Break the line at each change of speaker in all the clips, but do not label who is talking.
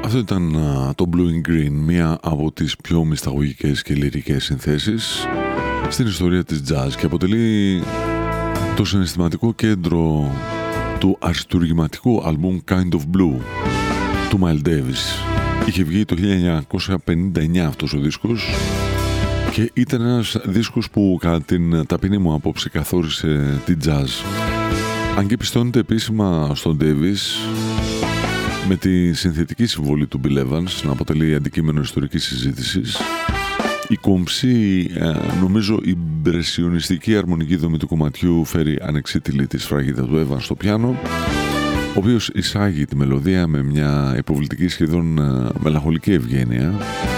Αυτό ήταν το Blue and Green, μία από τις πιο μυσταγωγικές και λυρικές συνθέσεις στην ιστορία της jazz και αποτελεί το συναισθηματικό κέντρο του αριστουργηματικού άλμπουμ Kind of Blue του Miles Davis. Είχε βγει το 1959 αυτός ο δίσκος και ήταν ένας δίσκος που κατά την ταπεινή μου απόψη καθόρισε την jazz. Αν και πιστώνεται επίσημα στον Davis με τη συνθετική συμβολή του Bill Evans να αποτελεί αντικείμενο ιστορικής συζήτησης, η κομψή, νομίζω η μπρεσιονιστική αρμονική δομή του κομματιού φέρει ανεξίτηλη τη σφραγίδα του Evans στο πιάνο, ο οποίος εισάγει τη μελωδία με μια υποβλητική σχεδόν μελαγχολική ευγένεια,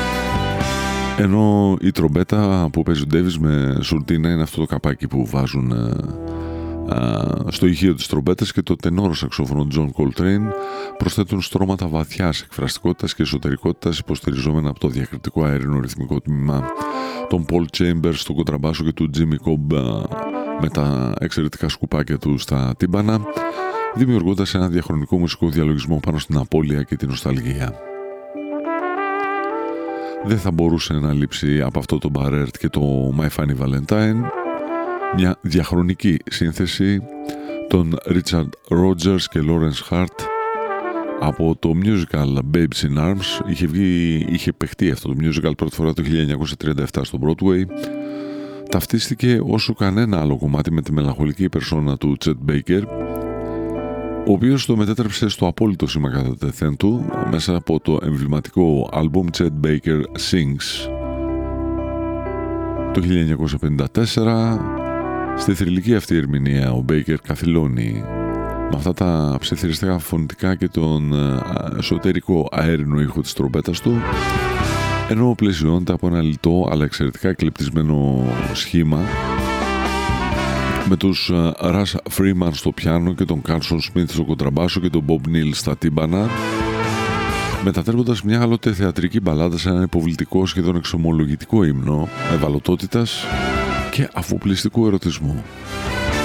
ενώ η τρομπέτα που παίζει ο Davis με σουρτίνα είναι αυτό το καπάκι που βάζουν στο ηχείο της τρομπέτας, και το τενόρο σαξόφωνο John Coltrane προσθέτουν στρώματα βαθιάς εκφραστικότητας και εσωτερικότητας υποστηριζόμενα από το διακριτικό αέρινο ρυθμικό τμήμα των Paul Chambers στο κοντραμπάσο και του Jimmy Cobb με τα εξαιρετικά σκουπάκια του στα τύμπανα, δημιουργώντας ένα διαχρονικό μουσικό διαλογισμό πάνω στην απώλεια και την νοσταλγία. Δεν θα μπορούσε να λείψει από αυτό το Barrett και το My Funny Valentine, μια διαχρονική σύνθεση των Richard Rodgers και Lawrence Hart από το musical Babes in Arms. Είχε παιχτεί αυτό το musical πρώτη φορά το 1937 στο Broadway. Ταυτίστηκε όσο κανένα άλλο κομμάτι με τη μελαγχολική περσόνα του Chet Baker, ο οποίος το μετέτρεψε στο απόλυτο σήμα κατά τεθέν του μέσα από το εμβληματικό άλμπουμ Chet Baker Sings το 1954. Στη θρυλική αυτή ερμηνεία ο Baker καθυλώνει με αυτά τα ψιθυριστικά φωνητικά και τον εσωτερικό αέρινο ήχο της τρομπέτας του, ενώ πλαισιώνεται από ένα λιτό αλλά εξαιρετικά εκλεπτισμένο σχήμα με τους Russ Freeman στο πιάνο και τον Carson Smith στο κοντραμπάσο και τον Bob Neal στα τύμπανα, μετατρέποντας μια άλλοτε θεατρική μπαλάντα σε ένα υποβλητικό σχεδόν εξομολογητικό ύμνο ευαλωτότητας και αφοπλιστικού ερωτισμού.